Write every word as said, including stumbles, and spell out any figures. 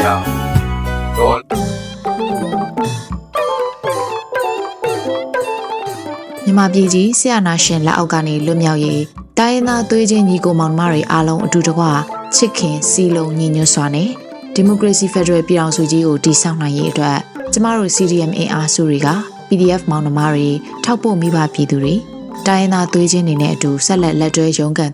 ကြောင်းဒေါ်မြန်မာပြည်ကြီးဆရာနာရှင်လက်အောက်ကနေလွတ်မြောက်ရေးတိုင်းရင်းသားသွေးချင်းညီကိုမောင်နှမတွေအားလုံးအတူတကွချစ်ခင်စီလုံးညီညွတ်စွာနဲ့ဒီမိုကရေစီဖက်ဒရယ်ပြည်ထောင်စုကြီးကိုတည်ဆောက်နိုင်ရေးအတွက်ကျမတို့ စီ ဒီ အမ် အင်အားစုတွေက ပီ ဒီ အက်ဖ် မောင်နှမတွေထောက်ပို့မိဘပြည်သူတွေတိုင်းရင်းသားသွေးချင်းတွေနဲ့အတူဆက်လက်လက်တွဲရုန်းကန်